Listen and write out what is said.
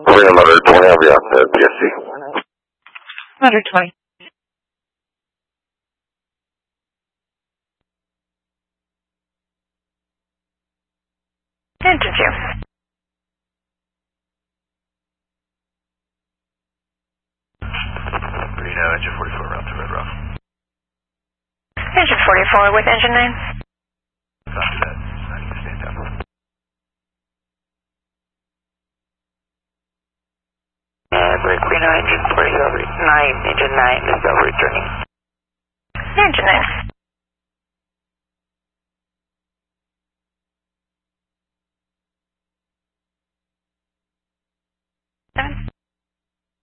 Marina Motor 20, I'll be out at PSC. Motor 20. Engine 2. Reno, engine 44, route to Red Rock. Engine 44 with engine 9. Copy that. I need to stand down. Reno, engine 40 over 9, engine 9 is over returning. Engine 9.